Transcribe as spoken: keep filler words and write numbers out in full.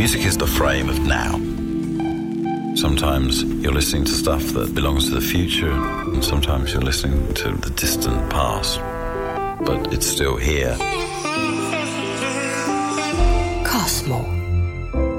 Music is the frame of now. Sometimes you're listening to stuff that belongs to the future, and sometimes you're listening to the distant past. But it's still here. Cosmo.